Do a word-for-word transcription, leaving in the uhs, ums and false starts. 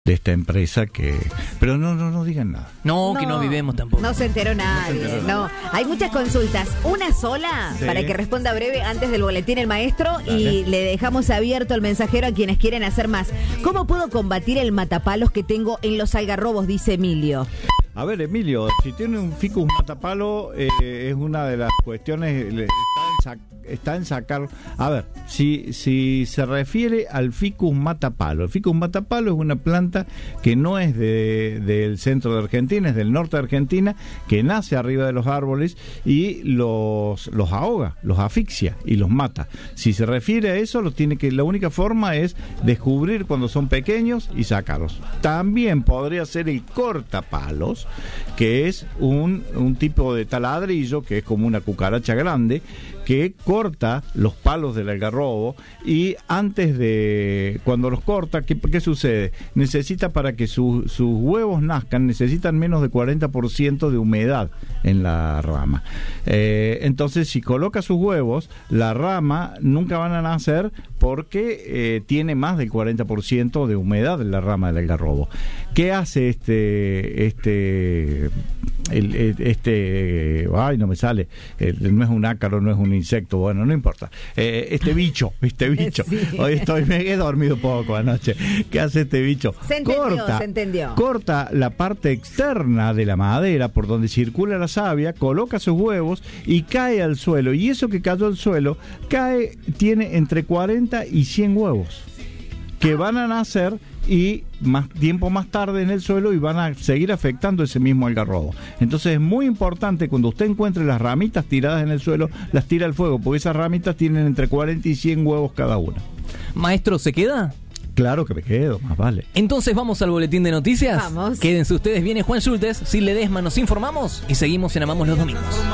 de esta empresa que... Pero no, no, no digan nada. No, No, que no vivemos tampoco. No se enteró nadie. No se enteró No, hay muchas consultas. Una sola Sí. para que responda breve antes del boletín el maestro. Dale. Y le dejamos abierto el mensajero a quienes quieren hacer más. ¿Cómo puedo combatir el matapalos que tengo en los algarrobos? Dice Emilio. A ver, Emilio, si tiene un ficus matapalo, eh, es una de las cuestiones, le- está en, sac- está en sacar... A ver, si, si se refiere al ficus matapalo, el ficus matapalo es una planta que no es de, del centro de Argentina, es del norte de Argentina, que nace arriba de los árboles y los, los ahoga, los asfixia y los mata. Si se refiere a eso, lo tiene que, la única forma es descubrir cuando son pequeños y sacarlos. También podría ser el cortapalos, que es un, un tipo de taladrillo que es como una cucaracha grande que corta los palos del algarrobo y antes de, cuando los corta, ¿qué, qué sucede? Necesita para que su, sus huevos nazcan, necesitan menos de cuarenta por ciento de humedad en la rama. Eh, entonces, si coloca sus huevos, la rama nunca van a nacer porque eh, tiene más del cuarenta por ciento de humedad en la rama del algarrobo. ¿Qué hace este este el, el- este ay no me sale, el- no es un ácaro, no es un insecto, bueno, no importa, eh, este bicho, este bicho, Sí. hoy estoy, me he dormido poco anoche. ¿Qué hace este bicho? Se entendió, corta, se entendió. corta la parte externa de la madera por donde circula la savia, coloca sus huevos y cae al suelo, y eso que cayó al suelo cae, tiene entre cuarenta y cien huevos que van a nacer y más tiempo más tarde en el suelo y van a seguir afectando ese mismo algarrobo. Entonces es muy importante cuando usted encuentre las ramitas tiradas en el suelo, las tira al fuego, porque esas ramitas tienen entre cuarenta y cien huevos cada una. Maestro, ¿se queda? Claro que me quedo, más vale. Entonces vamos al boletín de noticias. Vamos. Quédense ustedes, viene Juan Schultes, si Ledesma nos informamos y seguimos en Amamos los Domingos.